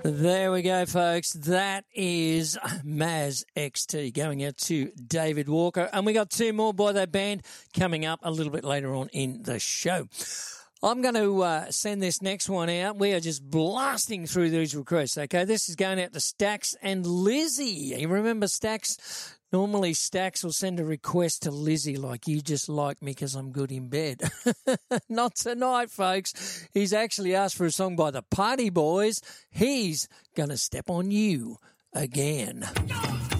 There we go, folks. That is Maz XT going out to David Walker. And we got two more by that band coming up a little bit later on in the show. I'm going to send this next one out. We are just blasting through these requests, okay? This is going out to Stax and Lizzie. You remember Stax? Normally Stax will send a request to Lizzie like, you just like me because I'm good in bed. Not tonight, folks. He's actually asked for a song by the Party Boys. He's going to step on you again.